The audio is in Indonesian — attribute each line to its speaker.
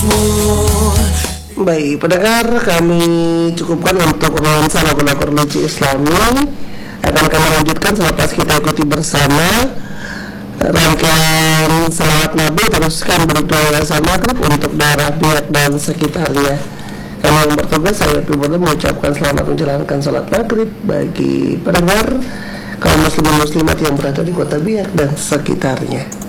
Speaker 1: Baik, pendengar, kami cukupkan untuk romansa lagu-lagu religi Islami. Akan kami lanjutkan selepas kita ikuti bersama rangkaian salawat Nabi. Teruskan berdoa salat maghrib untuk daerah Biak dan sekitarnya. Kami yang bertugas, saya pribadi mengucapkan selamat menjalankan salat maghrib bagi pendengar kaum muslimin muslimat yang berada di kota Biak dan sekitarnya.